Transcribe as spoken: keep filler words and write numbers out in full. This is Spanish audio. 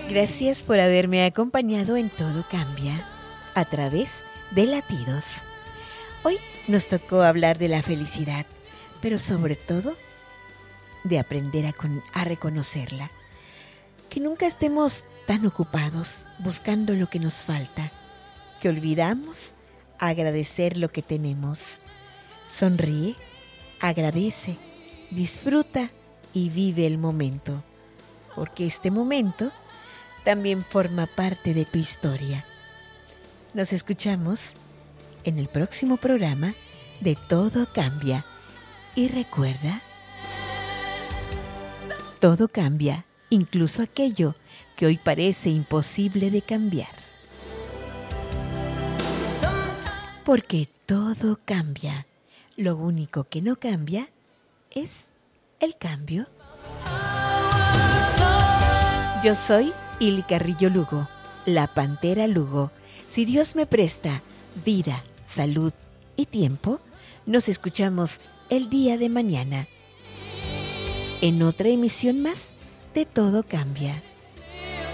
Gracias por haberme acompañado en Todo Cambia, a través de Latidos. Hoy nos tocó hablar de la felicidad, pero sobre todo de aprender a, con, a reconocerla. Que nunca estemos tan ocupados buscando lo que nos falta, que olvidamos agradecer lo que tenemos. Sonríe, agradece, disfruta y vive el momento, porque este momento también forma parte de tu historia. Nos escuchamos en el próximo programa de Todo Cambia. Y recuerda, todo cambia, incluso aquello que hoy parece imposible de cambiar. Porque todo cambia. Lo único que no cambia es el cambio. Yo soy Ili Carrillo Lugo, la Pantera Lugo. Si Dios me presta vida, salud y tiempo, nos escuchamos el día de mañana en otra emisión más de Todo Cambia.